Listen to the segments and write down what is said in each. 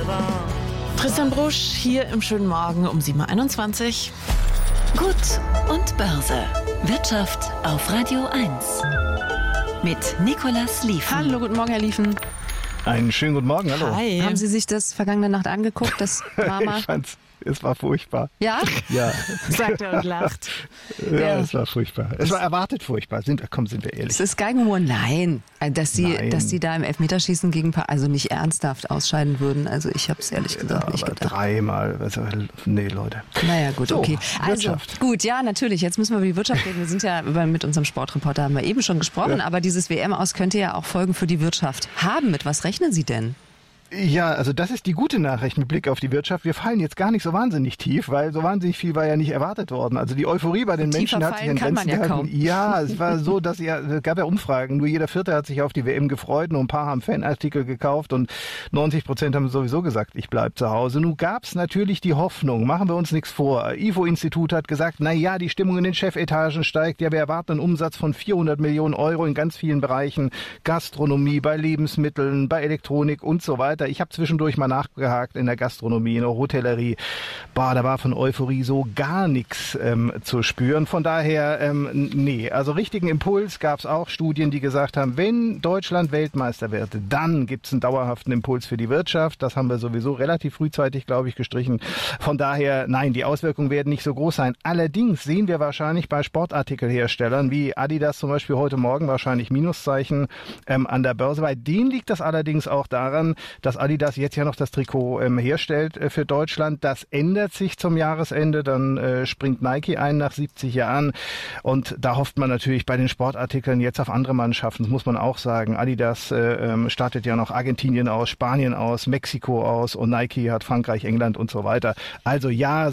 Tristan Brusch hier im schönen Morgen um 7.21 Uhr. Gut und Börse. Wirtschaft auf Radio 1. Mit Nicolas Liefen. Hallo, guten Morgen, Herr Liefen. Einen schönen guten Morgen, hallo. Hi. Haben Sie sich das vergangene Nacht angeguckt, das Drama? Ich fand's, es war furchtbar. Ja? Ja. Sagt er und lacht. Ja, es war furchtbar. Es war erwartet furchtbar. Sind wir ehrlich. Es ist Geigenhumor. Nein. Dass Sie da im Elfmeterschießen gegen also nicht ernsthaft ausscheiden würden. Also ich habe es ehrlich gesagt nicht gedacht. Dreimal. Also, nee, Leute. Naja, gut, So, okay. Also, Wirtschaft. gut, ja, natürlich. Jetzt müssen wir über die Wirtschaft reden. Wir sind ja mit unserem Sportreporter, haben wir eben schon gesprochen. Ja. Aber dieses WM-Aus könnte ja auch Folgen für die Wirtschaft haben. Mit was rechnen Sie denn? Ja, also das ist die gute Nachricht mit Blick auf die Wirtschaft. Wir fallen jetzt gar nicht so wahnsinnig tief, weil so wahnsinnig viel war ja nicht erwartet worden. Also die Euphorie bei den Menschen hat sich in Grenzen gehalten. Ja, es war so, es gab ja Umfragen. Nur jeder Vierte hat sich auf die WM gefreut. Nur ein paar haben Fanartikel gekauft und 90% haben sowieso gesagt, ich bleib zu Hause. Nun gab's natürlich die Hoffnung, machen wir uns nichts vor. IFO-Institut hat gesagt, na ja, die Stimmung in den Chefetagen steigt. Ja, wir erwarten einen Umsatz von 400 Millionen Euro in ganz vielen Bereichen. Gastronomie, bei Lebensmitteln, bei Elektronik und so weiter. Ich habe zwischendurch mal nachgehakt in der Gastronomie, in der Hotellerie. Da war von Euphorie so gar nichts zu spüren. Von daher, nee. Also richtigen Impuls gab es auch. Studien, die gesagt haben, wenn Deutschland Weltmeister wird, dann gibt es einen dauerhaften Impuls für die Wirtschaft. Das haben wir sowieso relativ frühzeitig, glaube ich, gestrichen. Von daher, nein, die Auswirkungen werden nicht so groß sein. Allerdings sehen wir wahrscheinlich bei Sportartikelherstellern wie Adidas zum Beispiel heute Morgen wahrscheinlich Minuszeichen an der Börse. Bei denen liegt das allerdings auch daran, dass Adidas jetzt ja noch das Trikot herstellt für Deutschland. Das ändert sich zum Jahresende. Dann springt Nike ein nach 70 Jahren. Und da hofft man natürlich bei den Sportartikeln jetzt auf andere Mannschaften. Das muss man auch sagen. Adidas startet ja noch Argentinien aus, Spanien aus, Mexiko aus und Nike hat Frankreich, England und so weiter. Also ja,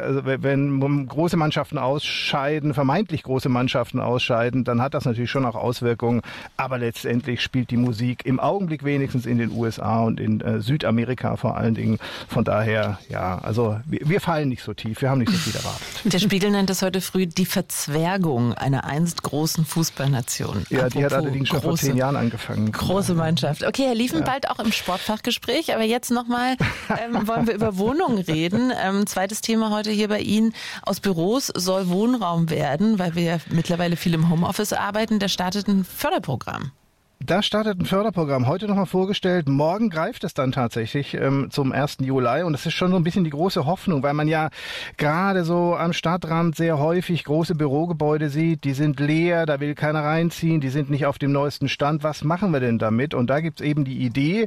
wenn große Mannschaften ausscheiden, vermeintlich große Mannschaften ausscheiden, dann hat das natürlich schon auch Auswirkungen. Aber letztendlich spielt die Musik im Augenblick wenigstens in den USA und in Südamerika vor allen Dingen. Von daher, ja, also wir fallen nicht so tief, wir haben nicht so viel erwartet. Der Spiegel nennt es heute früh die Verzwergung einer einst großen Fußballnation. Ja, die hat allerdings schon vor 10 Jahren angefangen. Große Mannschaft. Okay, Herr Liefen, bald auch im Sportfachgespräch, aber jetzt nochmal wollen wir über Wohnungen reden. Zweites Thema heute hier bei Ihnen. Aus Büros soll Wohnraum werden, weil wir ja mittlerweile viel im Homeoffice arbeiten. Da startet ein Förderprogramm. Da startet ein Förderprogramm, heute nochmal vorgestellt. Morgen greift es dann tatsächlich zum 1. Juli. Und das ist schon so ein bisschen die große Hoffnung, weil man ja gerade so am Stadtrand sehr häufig große Bürogebäude sieht. Die sind leer, da will keiner reinziehen, die sind nicht auf dem neuesten Stand. Was machen wir denn damit? Und da gibt's eben die Idee,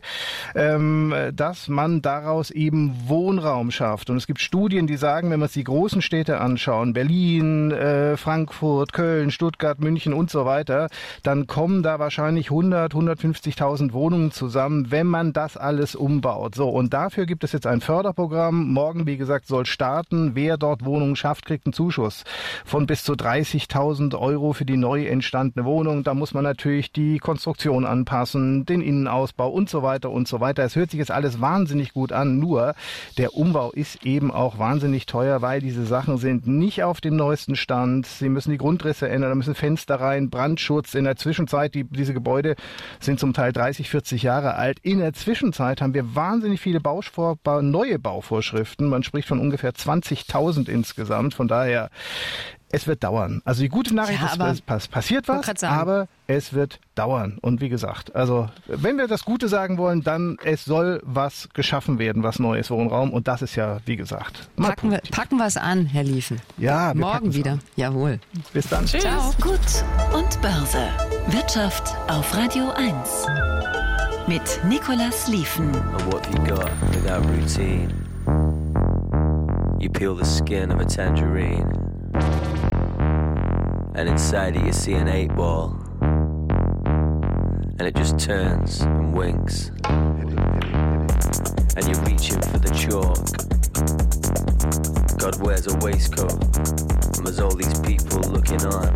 dass man daraus eben Wohnraum schafft. Und es gibt Studien, die sagen, wenn wir uns die großen Städte anschauen, Berlin, Frankfurt, Köln, Stuttgart, München und so weiter, dann kommen da wahrscheinlich 150.000 Wohnungen zusammen, wenn man das alles umbaut. So, und dafür gibt es jetzt ein Förderprogramm. Morgen, wie gesagt, soll starten. Wer dort Wohnungen schafft, kriegt einen Zuschuss von bis zu 30.000 Euro für die neu entstandene Wohnung. Da muss man natürlich die Konstruktion anpassen, den Innenausbau und so weiter und so weiter. Es hört sich jetzt alles wahnsinnig gut an, nur der Umbau ist eben auch wahnsinnig teuer, weil diese Sachen sind nicht auf dem neuesten Stand. Sie müssen die Grundrisse ändern, da müssen Fenster rein, Brandschutz. In der Zwischenzeit, diese Gebäude sind zum Teil 30, 40 Jahre alt. In der Zwischenzeit haben wir wahnsinnig viele neue Bauvorschriften. Man spricht von ungefähr 20.000 insgesamt. Von daher, es wird dauern. Also die gute Nachricht ist, es passiert was, aber es wird dauern. Und wie gesagt, also wenn wir das Gute sagen wollen, dann es soll was geschaffen werden, was Neues Wohnraum. Und das ist ja, wie gesagt, packen wir es an, Herr Liefen. Ja, morgen wieder. Jawohl. Bis dann. Tschüss. Ciao. Gut und Börse. Wirtschaft auf Radio 1. Mit Nicolas Liefen. And what have you got without routine? You peel the skin of a tangerine, and inside it you see an 8-ball, and it just turns and winks, and you're reaching for the chalk. God wears a waistcoat, and there's all these people looking on.